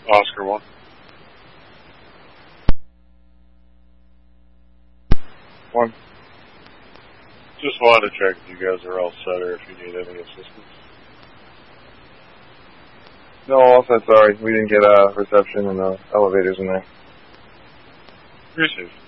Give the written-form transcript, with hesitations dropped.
Oscar 1. One. Just wanted to check if you guys are all set or if you need any assistance. No, all set, sorry. We didn't get reception in the elevators in there. You're safe.